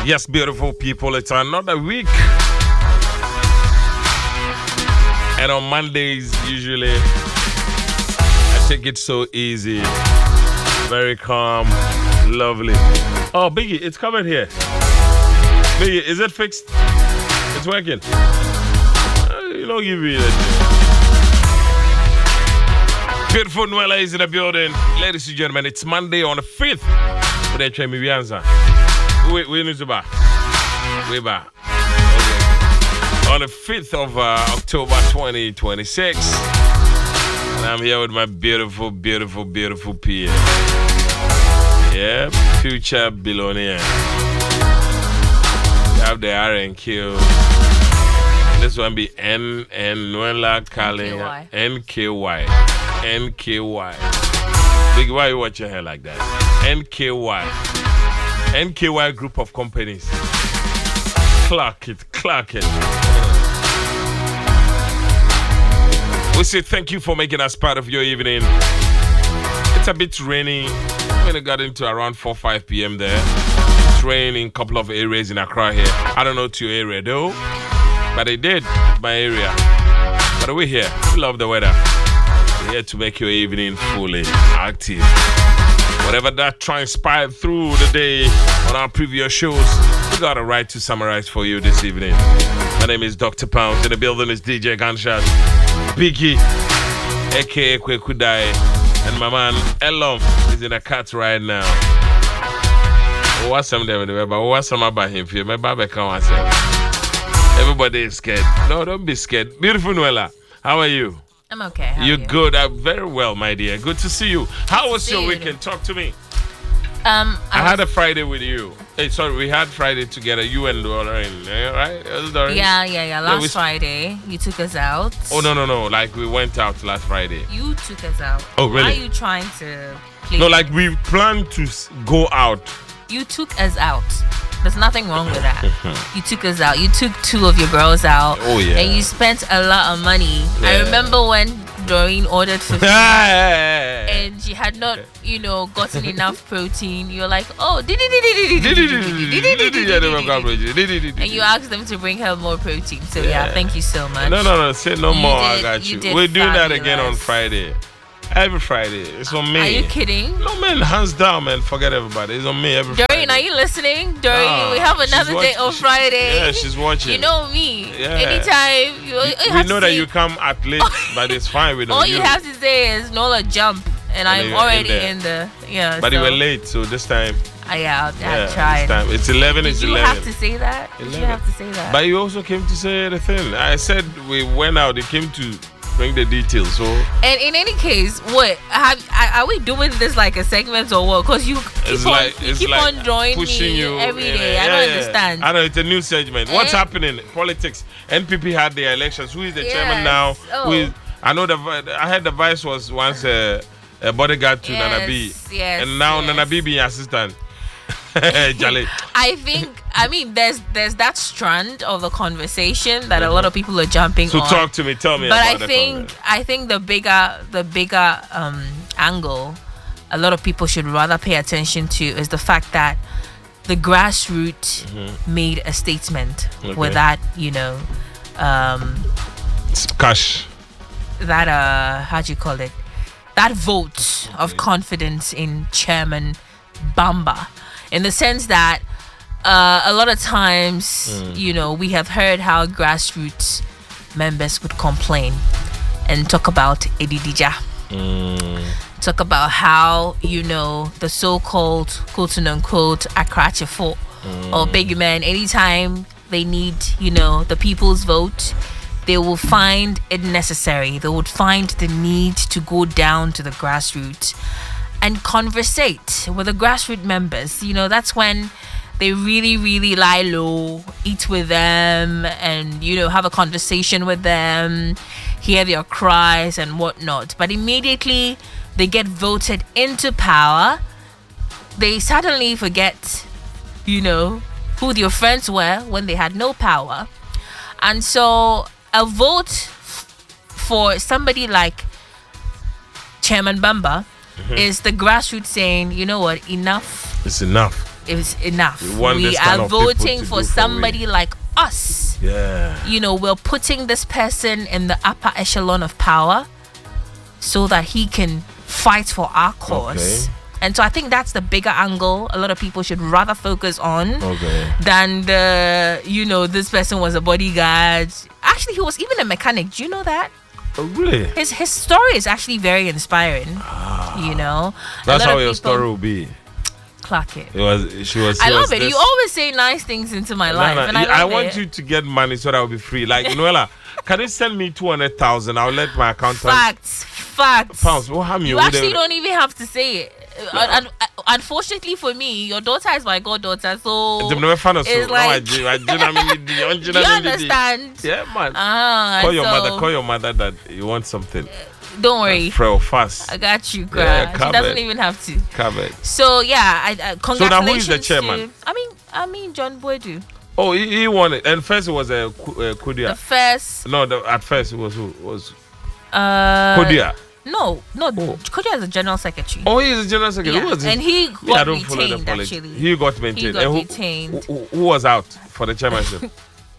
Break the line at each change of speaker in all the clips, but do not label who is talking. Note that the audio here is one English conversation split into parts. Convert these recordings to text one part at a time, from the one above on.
Yes, beautiful people, it's another week. And on Mondays, usually, I take it so easy. Very calm, lovely. Oh, Biggie, it's covered here. Biggie, is it fixed? It's working. You don't give me that. Beautiful Noella is in the building. Ladies and gentlemen, it's Monday on the 5th. Wait, We're back. Okay. On the 5th of October 2026. And I'm here with my beautiful, beautiful, beautiful peer. Yeah, future billionaire. We have the R&Q. This one be N Noella Calling NKY. Big, why you watch your hair like that? NKY group of companies. Clock it. We say thank you for making us part of your evening. It's a bit rainy. When it got into around 4-5 p.m. there. It's raining in a couple of areas in Accra here. I don't know to your area though, but it did my area. But we're here. We love the weather. We're here to make your evening fully active. Whatever that transpired through the day on our previous shows, we got a right to summarize for you this evening. My name is Dr. Pounds. In the building is DJ Gunshot, Biggie, aka Kwekudai, and my man Elom is in a cut right now. What's some there? But what's some about him? Everybody is scared. No, don't be scared. Beautiful Noella, how are you?
I'm okay. How
You're
are you?
good. I'm very well, my dear. Good to see you. How was your weekend? Talk to me. I had a Friday with you. Hey, sorry, we had Friday together. You and Doreen, right?
Yeah. Last Friday, you took us out.
Oh, no. Like, we went out last Friday.
You took us out.
Oh, really?
Why are you trying to play?
No, like, we planned to go out.
You took us out. There's nothing wrong with that. You took us out. You took 2 of your girls out.
Oh, yeah.
And you spent a lot of money.
Yeah.
I remember when Doreen ordered 50 and she had not, gotten enough protein. You're like, oh, and you asked them to bring her more protein. So yeah, thank you so much.
No, say no more. I got you. We're doing that again on Friday. Every Friday. It's on me.
Are you kidding?
No, man, hands down, man. Forget everybody. It's on me every Friday.
Doreen, are you listening? Doreen, we have another day on Friday.
Yeah, she's watching.
You know me.
Yeah.
Anytime.
We know that you come at late, but it's fine. We know
all you have to say is Nola jump, and I'm already in the. Yeah.
But you were late, so this time.
I tried.
This time. It's 11.
Did you have to say that?
11.
Did you have to say that?
But you also came to say the thing. I said we went out. They came to bring the details. So.
And in any case, what are we doing this like a segment or what? Because you keep on joining
pushing
me
you
every day. I don't understand.
I know it's a new segment. What's happening? Politics. NPP had their elections. Who is the chairman now?
Oh.
I know I heard the vice was once a bodyguard to Nana B.
Yes.
And now Nana B being assistant.
I mean, there's that strand of the conversation that a lot of people are jumping on.
So talk to me, tell me.
But
about
I think the bigger angle a lot of people should rather pay attention to is the fact that the grassroots made a statement with that,
cash.
That how do you call it? That vote of confidence in Chairman Bamba. In the sense that a lot of times, we have heard how grassroots members would complain and talk about Edidija. Talk about how, the so-called quote-unquote Akrachefo or big man, anytime they need, the people's vote, they will find it necessary. They would find the need to go down to the grassroots and conversate with the grassroots members. That's when they really, really lie low, eat with them, and have a conversation with them, hear their cries and whatnot. But immediately they get voted into power, they suddenly forget, who their friends were when they had no power. And so a vote for somebody like Chairman Bamba is the grassroots saying, you know what, enough
It's enough.
is enough.
want
We
this kind
are
of people
voting
to
for
do for
somebody
we.
like us.
Yeah.
You know, we're putting this person in the upper echelon of power so that he can fight for our cause.
Okay.
And so I think that's the bigger angle a lot of people should rather focus on
Okay.
than the, you know, this person was a bodyguard. Actually, he was even a mechanic. Do you know that?
Oh, really?
His story is actually very inspiring. You know?
That's
A lot
how
of
your
people-
story will be.
Clock it.
It was. She was.
I
she
love
was
it.
this-
You always say nice things into my life.
No,
And
I
love
want
it.
you to get money so that I'll be free. Like Noella, can you send me 200,000? I'll let my accountant.
Facts.
Pounds. What have
You actually don't even have to say it. Unfortunately for me, your daughter is my goddaughter, so
It's
like-
do
do you understand?
Yeah, man.
Call
Call your mother that you want something.
Don't worry,
Frail fast.
I got you, girl.
Yeah,
She
covered.
doesn't even have to.
Covered.
So yeah, congratulations.
So now who is the chairman?
I mean, John Boydu.
Oh, he won it. And first it was
The
Kudia.
first.
No, at first it was who? Was
Kudia.
Kudia.
No. Kudia is the general secretary.
Oh, he is the general secretary.
Yeah,
Who was it?
And he
I
got
don't follow the
retained
politics.
actually.
He got maintained.
He got
And
retained.
Who was out for the chairmanship?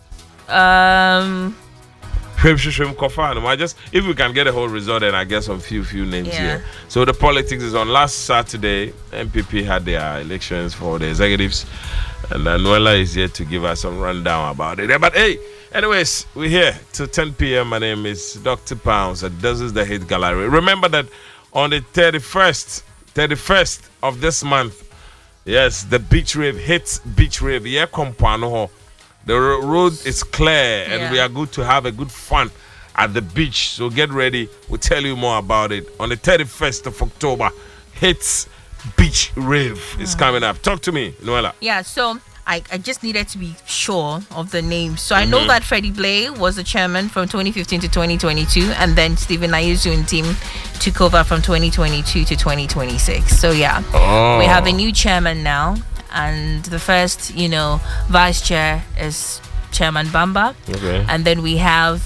I just, if we can get a whole result, then I get some few names
Yeah.
here. So the politics is on. Last Saturday, MPP had their elections for the executives, and Noella is here to give us some rundown about it. But hey, anyways, we're here till 10 p.m. My name is Dr. Pounds, and this is the Hit Gallery. Remember that on the 31st of this month, yes, the beach rave hits beach rave. Yeah, Kompano. The road is clear, and
Yeah.
we are good to have a good fun at the beach. So get ready. We'll tell you more about it on the 31st of October. Hits Beach Rave is coming up. Talk to me, Noella.
Yeah, so I just needed to be sure of the name. So I know that Freddie Blay was the chairman from 2015 to 2022, and then Stephen Ayuzu and team took over from 2022 to 2026. So yeah, we have a new chairman now, and the first, vice chair is Chairman Bamba.
Okay.
And then we have,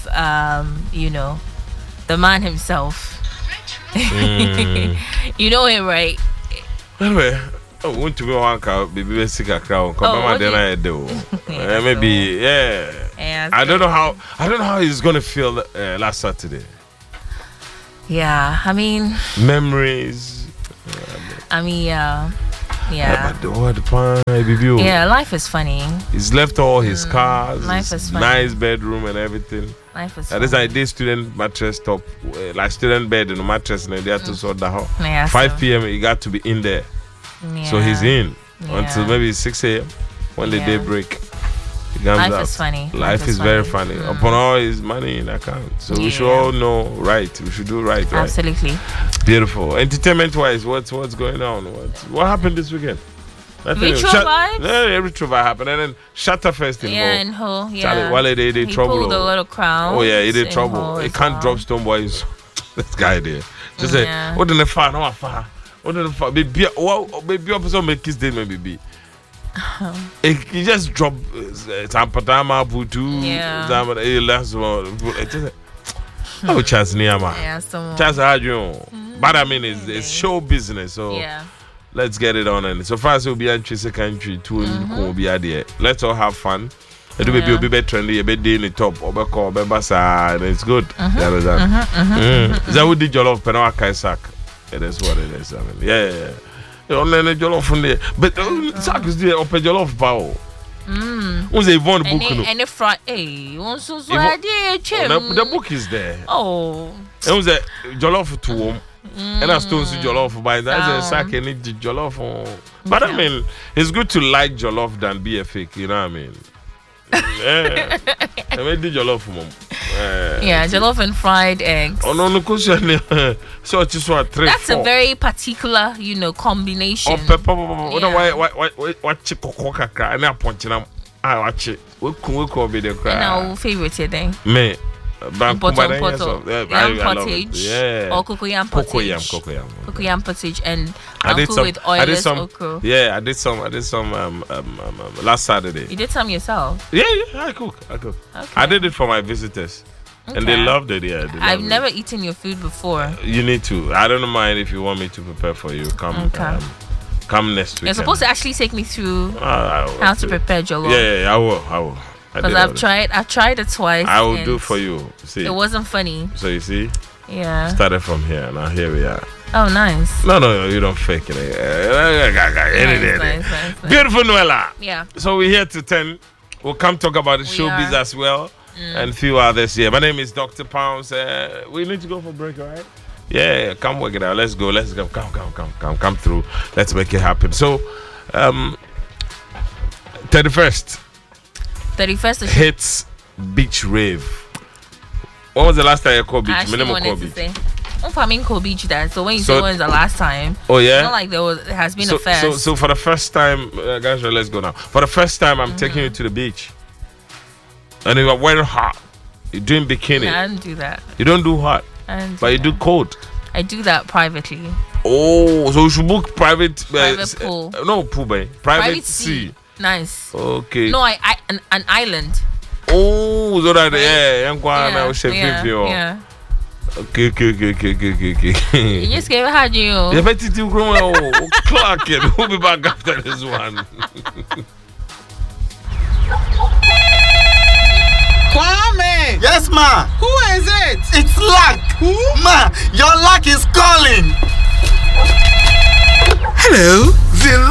the man himself. You know him, right?
Anyway, I want to be one car, baby, sick a crowd.
what do
I
you-
do.
Yeah,
Maybe, yeah.
Yeah,
I don't know how he's gonna feel last Saturday.
Yeah, I mean,
Memories.
yeah.
But what fine, baby.
Yeah, life is funny.
He's left all his cars,
life
his
is funny.
nice bedroom and everything.
Life is
That is
funny.
like this student mattress top, like student bed and mattress, and they have to sort that out.
Yeah,
5
so-
p.m. he got to be in there, so
Yeah.
he's in
Yeah.
until maybe 6 a.m. when the
Yeah.
day break. He comes
Life
out.
is funny.
Life is very funny. Upon all his money in account, so we should
Yeah.
all know right. We should do right.
Absolutely.
Beautiful. Entertainment wise, what's going on? What happened this weekend? Nothing.
Ritual vibes?
Yeah, ritual vibe happened, and then Shatterfest involved.
Yeah, and Ho, yeah.
Charlie, Wale, they
he
trouble.
pulled a lot of crowns.
Oh yeah, he did
in
trouble.
Ho
He
as
can't
well.
drop Stone Boys. This guy there. Just say,
Yeah.
what in the far? No far. What in the far? Baby, baby, person make his day, maybe. He just dropped Tampatama Putu.
Yeah.
Last one. Oh, Chas Niyama.
Yeah, someone.
Chas Hadjo. But I mean, it's show business, so
Yeah.
let's get it on. And so far as we'll be in country, two will be there. Let's all have fun. It will be better trendy, a bit in the top, or basa, and it's good. You understand? Is that what did your love Penoa Kaisak? It is what it is. I mean, yeah. Only Jollof from there. But Sak is there, open Jollof Power. Who's a Yvonne book?
Any Friday. So
Yvonne-
idea,
The book is there.
Oh.
It was a Jollof to home. And I still see Jollof by that's a sack and eat Jollof. But I mean, it's good to like Jollof than be a fake, you know what I mean? Yeah. I made the Jollof, mom.
Yeah, jollof and fried eggs.
Oh no, question. So just what 3.
That's
4.
a very particular, combination.
Oh, pepper.
Yeah.
Why coca crack? And I punch them. I watch it. We could be the
And
crack.
our favorite thing.
Me.
Yam pottage.
Yeah.
Or cocoyam pottage.
Cocoyam.
Cocoyam pottage and
I did
uncle
some.
with
I did
oilless
some.
okra.
Yeah, I did some. Last Saturday.
You did some yourself.
Yeah, I cook.
Okay.
I did it for my visitors, and they
Okay.
loved it. Yeah, they
I've
loved
never
it.
eaten your food before.
You need to. I don't mind if you want me to prepare for you. Come.
Okay.
Come next week.
You're supposed to actually take me through
how
how to prepare jollof.
Yeah, I will.
Because I've tried it twice.
I will do for you. See,
it wasn't funny.
So you see,
started
from here. Now here we are.
Oh, nice.
No, you don't fake it.
Nice.
Beautiful Noella.
Yeah.
So we're here to 10. We'll come talk about the showbiz as well and few others here. My name is Dr. Pounds. We need to go for break, right? Yeah, come work it out. Let's go. Come through. Let's make it happen. So, 31st hits beach rave. When was the last time you called beach?
Minimum call beach. Beach that. So when you say when's the last time?
Oh yeah.
It's not like there has been a first.
So for the first time, guys, let's go now. For the first time, I'm taking you to the beach, and you are wearing hot. You're doing bikini.
I don't do that.
You don't do hot, but you do cold.
I do that privately.
Oh, so you should book private
pool.
No pool, babe. Private sea.
Nice.
Okay.
No, an island.
Oh, so that
yeah.
Okay.
You just gave it had you.
Yeah, but it's Clark it. We'll be back after this one.
Kwame!
Yes, ma.
Who is it?
It's Luck.
Who?
Ma, your luck is calling.
Hello.